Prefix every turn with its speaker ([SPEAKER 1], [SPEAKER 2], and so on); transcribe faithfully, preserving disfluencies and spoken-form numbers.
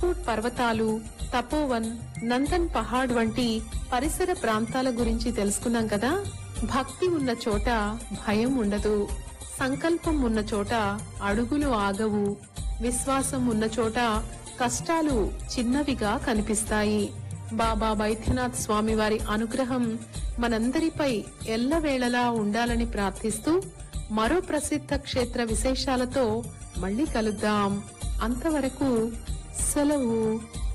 [SPEAKER 1] గరుడ్ పర్వతాలు, తపోవన్, నందన్ పహాడ్ వంటి పరిసర ప్రాంతాల గురించి తెలుసుకున్నాం కదా. భక్తి ఉన్న చోట భయం ఉండదు, సంకల్పం ఉన్న చోట అడుగులు ఆగవు, విశ్వాసం ఉన్న చోట కష్టాలు చిన్నవిగా కనిపిస్తాయి. బాబా వైద్యనాథ్ స్వామి వారి అనుగ్రహం మనందరిపై ఎల్లవేళలా ఉండాలని ప్రార్థిస్తూ మరో ప్రసిద్ధ క్షేత్ర విశేషాలతో మళ్ళీ కలుద్దాం. అంతవరకు సెలవు.